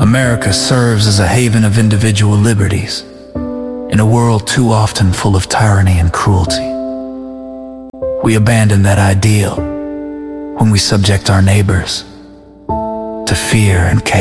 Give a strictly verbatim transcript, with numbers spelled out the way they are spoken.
America serves as a haven of individual liberties in a world too often full of tyranny and cruelty. We abandon that ideal when we subject our neighbors to fear and chaos.